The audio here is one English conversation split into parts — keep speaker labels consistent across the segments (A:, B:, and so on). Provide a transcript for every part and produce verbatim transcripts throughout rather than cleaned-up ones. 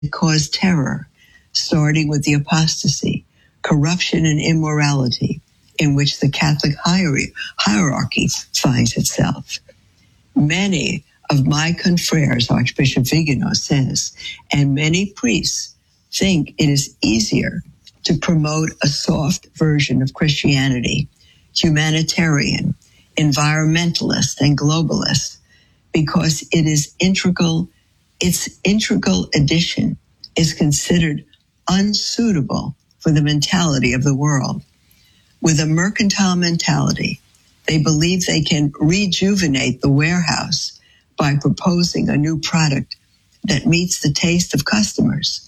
A: It caused terror, starting with the apostasy, corruption, and immorality in which the Catholic hierarchy finds itself. Many of my confreres, Archbishop Vigano says, and many priests think it is easier to promote a soft version of Christianity, humanitarian, environmentalist, and globalist, because it is integral, its integral addition is considered unsuitable for the mentality of the world. With a mercantile mentality, they believe they can rejuvenate the warehouse by proposing a new product that meets the taste of customers.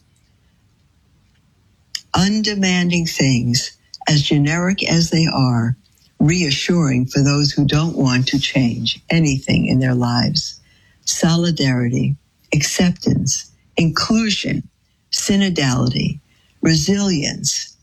A: Undemanding things, as generic as they are, reassuring for those who don't want to change anything in their lives. Solidarity, acceptance, inclusion, synodality, resilience,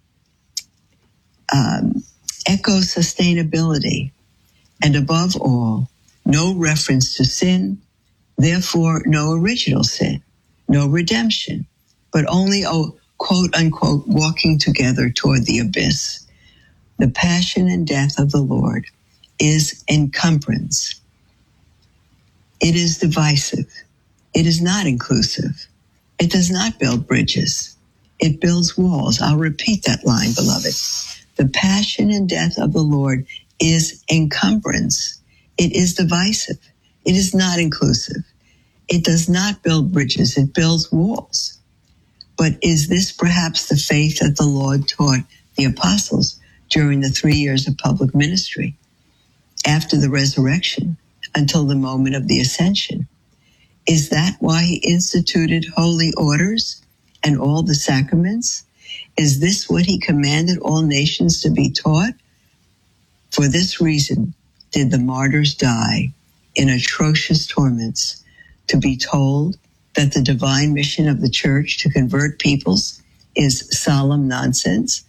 A: um, eco-sustainability, and above all, no reference to sin, therefore no original sin, no redemption, but only a quote-unquote walking together toward the abyss. The passion and death of the Lord is encumbrance. It is divisive. It is not inclusive. It does not build bridges. It builds walls. I'll repeat that line, beloved. The passion and death of the Lord is encumbrance. It is divisive. It is not inclusive. It does not build bridges. It builds walls. But is this perhaps the faith that the Lord taught the apostles during the three years of public ministry, after the resurrection until the moment of the ascension? Is that why he instituted holy orders and all the sacraments? Is this what he commanded all nations to be taught? For this reason did the martyrs die in atrocious torments, to be told that the divine mission of the church to convert peoples is solemn nonsense.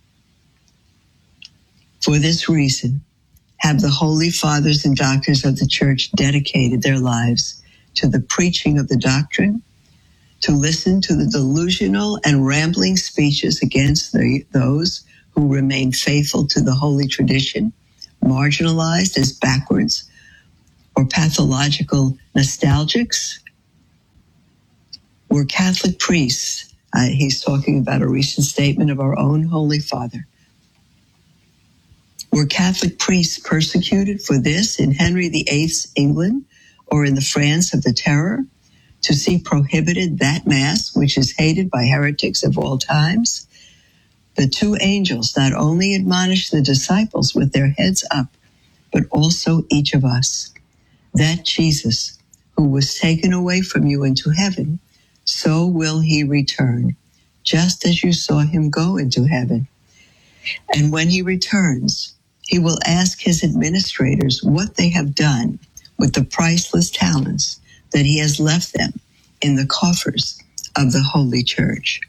A: For this reason have the holy fathers and doctors of the church dedicated their lives to the preaching of the doctrine, to listen to the delusional and rambling speeches against the, those who remain faithful to the holy tradition, marginalized as backwards or pathological nostalgics. We're Catholic priests. Uh, he's talking about a recent statement of our own Holy Father. Were Catholic priests persecuted for this in Henry the Eighth's England or in the France of the Terror, to see prohibited that Mass which is hated by heretics of all times? The two angels not only admonished the disciples with their heads up, but also each of us, that Jesus, who was taken away from you into heaven, so will he return, just as you saw him go into heaven. And when he returns, he will ask his administrators what they have done with the priceless talents that he has left them in the coffers of the Holy Church.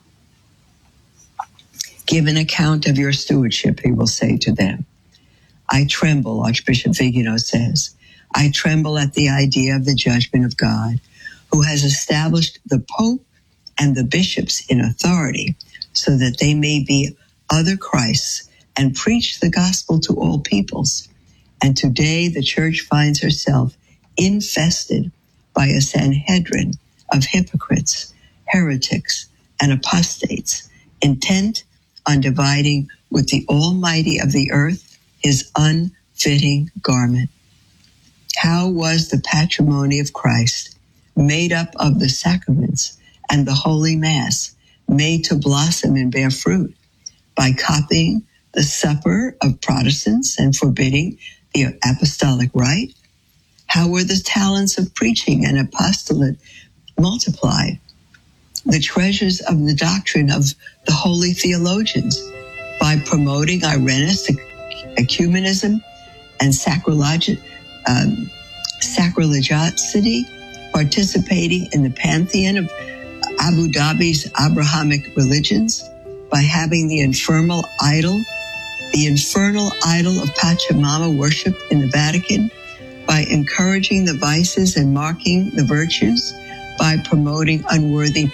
A: Give an account of your stewardship, he will say to them. I tremble, Archbishop Vigano says. I tremble at the idea of the judgment of God, who has established the Pope and the bishops in authority so that they may be other Christs and preach the gospel to all peoples. And today the church finds herself infested by a Sanhedrin of hypocrites, heretics, and apostates, intent on dividing with the Almighty of the earth his unfitting garment. How was the patrimony of Christ, made up of the sacraments and the Holy Mass, made to blossom and bear fruit? By copying the supper of Protestants and forbidding the apostolic rite? How were the talents of preaching and apostolate multiplied? The treasures of the doctrine of the holy theologians, by promoting Irenaeus ecumenism and sacrilege, um, sacrilegiosity, participating in the pantheon of Abu Dhabi's Abrahamic religions, by having the infernal idol, the infernal idol of Pachamama worship in the Vatican, by encouraging the vices and marking the virtues, by promoting unworthy